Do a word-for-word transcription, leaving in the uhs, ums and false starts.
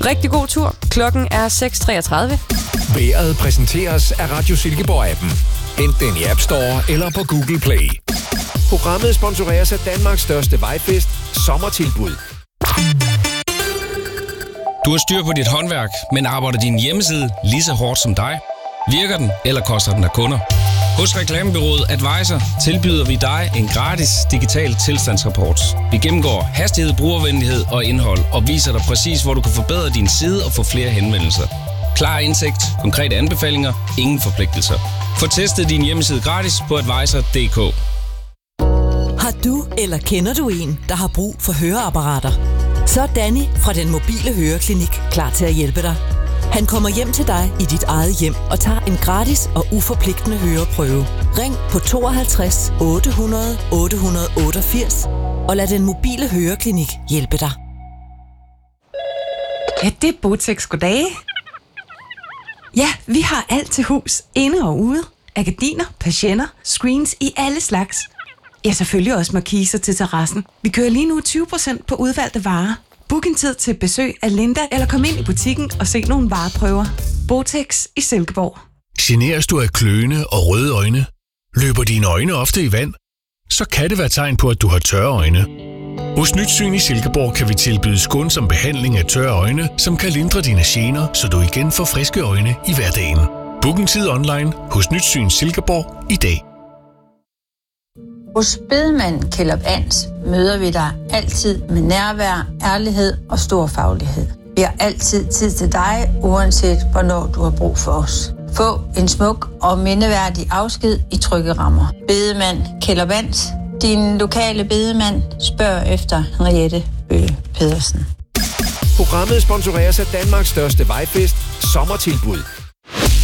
Rigtig god tur. Klokken er seks treogtredive. Vejret præsenteres af Radio Silkeborg-appen. Hent den i App Store eller på Google Play. Programmet sponsoreres af Danmarks største vejfest, Sommertilbud. Du har styr på dit håndværk, men arbejder din hjemmeside lige så hårdt som dig? Virker den, eller koster den af kunder? Hos Reklamebureauet Advisor tilbyder vi dig en gratis digital tilstandsrapport. Vi gennemgår hastighed, brugervenlighed og indhold og viser dig præcis, hvor du kan forbedre din side og få flere henvendelser. Klar indsigt, konkrete anbefalinger, ingen forpligtelser. Få testet din hjemmeside gratis på advisor punktum d k. Har du eller kender du en, der har brug for høreapparater? Så er Danny fra den mobile høreklinik klar til at hjælpe dig. Han kommer hjem til dig i dit eget hjem og tager en gratis og uforpligtende høreprøve. Ring på tooghalvtreds otte hundrede otte hundrede otteogfirs og lad den mobile høreklinik hjælpe dig. Ja, det er Botex. Goddag. Ja, vi har alt til hus, inde og ude. Af gardiner, persienner, screens i alle slags. Ja, selvfølgelig også markiser til terrassen. Vi kører lige nu tyve procent på udvalgte varer. Book en tid til besøg af Linda, eller kom ind i butikken og se nogle vareprøver. Botex i Silkeborg. Generes du af kløende og røde øjne? Løber dine øjne ofte i vand? Så kan det være tegn på, at du har tørre øjne. Hos Nyt Syn i Silkeborg kan vi tilbyde skånsom behandling af tørre øjne, som kan lindre dine gener, så du igen får friske øjne i hverdagen. Book en tid online hos Nyt Syn Silkeborg i dag. Hos bedemand Kjeld Ans møder vi dig altid med nærvær, ærlighed og stor faglighed. Vi har altid tid til dig, uanset hvornår du har brug for os. Få en smuk og mindeværdig afsked i trygge rammer. Bedemand Kjeld Ans, din lokale bedemand, spørg efter Henriette Bøge Pedersen. Programmet sponsoreres af Danmarks største vejfest, Sommertilbud.